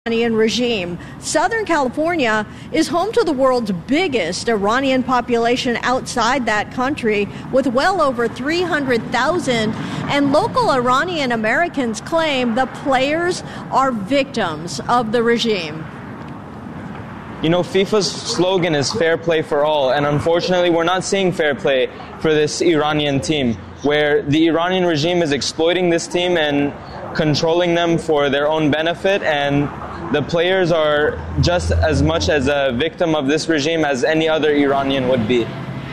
Iranian regime. Southern California is home to the world's biggest Iranian population outside that country, with well over 300,000, and local Iranian Americans claim the players are victims of the regime. You know, FIFA's slogan is fair play for all, and unfortunately we're not seeing fair play for this Iranian team, where the Iranian regime is exploiting this team and controlling them for their own benefit, and the players are just as much as a victim of this regime as any other Iranian would be.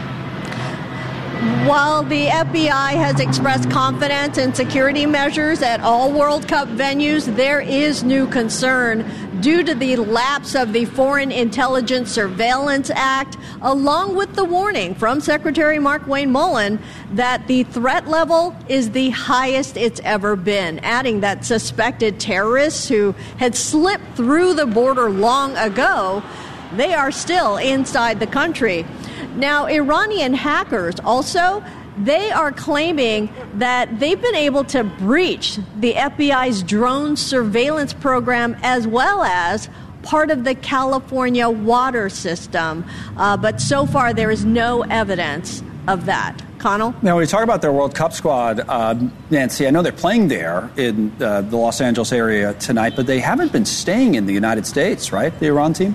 While the FBI has expressed confidence in security measures at all World Cup venues, there is new concern due to the lapse of the Foreign Intelligence Surveillance Act, along with the warning from Secretary Mark Wayne Mullen that the threat level is the highest it's ever been, adding that suspected terrorists who had slipped through the border long ago, they are still inside the country. Now, Iranian hackers also, they are claiming that they've been able to breach the FBI's drone surveillance program as well as part of the California water system. But so far, there is no evidence of that. Connell? Now, when we talk about their World Cup squad, Nancy, I know they're playing there in the Los Angeles area tonight, but they haven't been staying in the United States, right, the Iran team?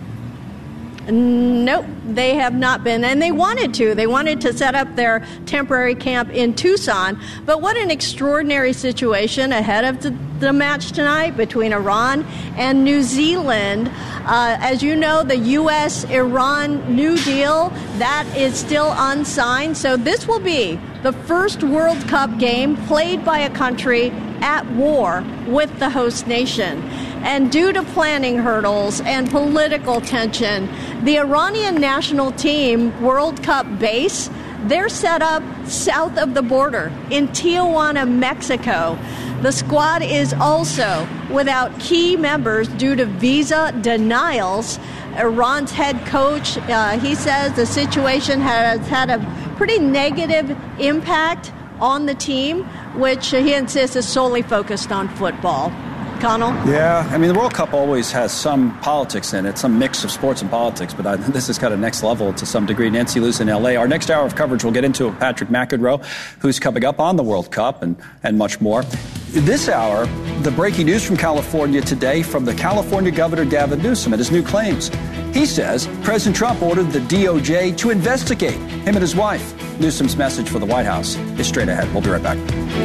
Nope, they have not been, and they wanted to. They wanted to set up their temporary camp in Tucson, but what an extraordinary situation ahead of the match tonight between Iran and New Zealand. As you know, the U.S.-Iran New Deal, that is still unsigned, so this will be the first World Cup game played by a country at war with the host nation. And due to planning hurdles and political tension, the Iranian national team World Cup base, they're set up south of the border in Tijuana, Mexico. The squad is also without key members due to visa denials. Iran's head coach, he says the situation has had a pretty negative impact on the team, which he insists is solely focused on football. Connell? Yeah, I mean, the World Cup always has some politics in it, some mix of sports and politics, but this has got a next level to some degree. Nancy Luce in L.A. Our next hour of coverage, we'll get into Patrick McEnroe, who's coming up on the World Cup and much more. This hour, the breaking news from California today from the California Governor Gavin Newsom and his new claims. He says President Trump ordered the DOJ to investigate him and his wife. Newsom's message for the White House is straight ahead. We'll be right back.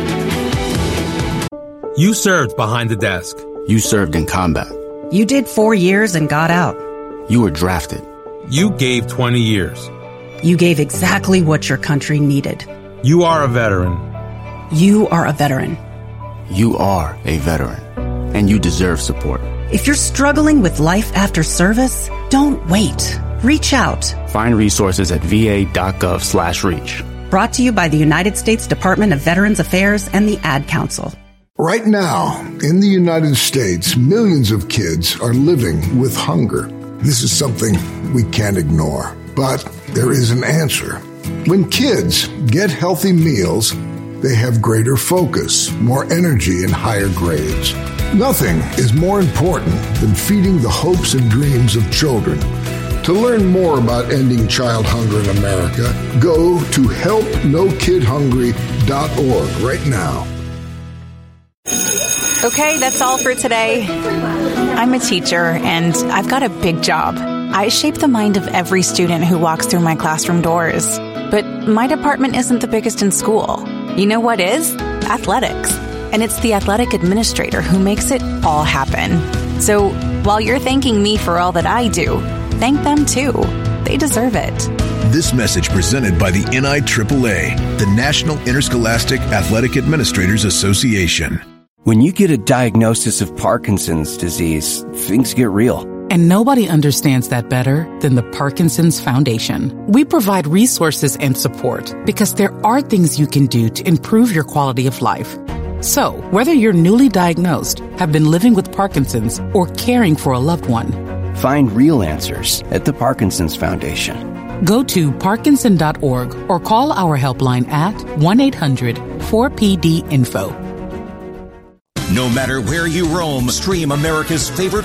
You served behind the desk. You served in combat. You did 4 years and got out. You were drafted. You gave 20 years. You gave exactly what your country needed. You are a veteran. You are a veteran. You are a veteran. And you deserve support. If you're struggling with life after service, don't wait. Reach out. Find resources at va.gov/reach. Brought to you by the United States Department of Veterans Affairs and the Ad Council. Right now, in the United States, millions of kids are living with hunger. This is something we can't ignore, but there is an answer. When kids get healthy meals, they have greater focus, more energy, and higher grades. Nothing is more important than feeding the hopes and dreams of children. To learn more about ending child hunger in America, go to helpnokidhungry.org right now. Okay, that's all for today. I'm a teacher, and I've got a big job. I shape the mind of every student who walks through my classroom doors. But my department isn't the biggest in school. You know what is? Athletics. And it's the athletic administrator who makes it all happen. So while you're thanking me for all that I do, thank them too. They deserve it. This message presented by the NIAAA, the National Interscholastic Athletic Administrators Association. When you get a diagnosis of Parkinson's disease, things get real. And nobody understands that better than the Parkinson's Foundation. We provide resources and support because there are things you can do to improve your quality of life. So, whether you're newly diagnosed, have been living with Parkinson's, or caring for a loved one, find real answers at the Parkinson's Foundation. Go to parkinson.org or call our helpline at 1-800-4PD-INFO. No matter where you roam, stream America's favorite